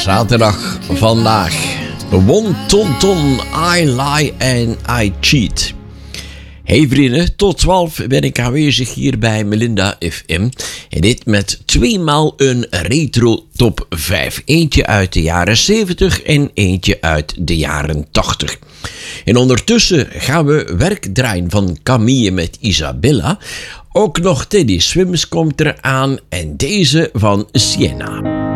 zaterdag vandaag. One ton ton, I lie and I cheat. Hey vrienden, tot 12 ben ik aanwezig hier bij Melinda FM. En dit met tweemaal een retro top 5. Eentje uit de jaren 70 en eentje uit de jaren 80. En ondertussen gaan we werk draaien van Camille met Isabella. Ook nog Teddy Swims komt eraan en deze van Sienna.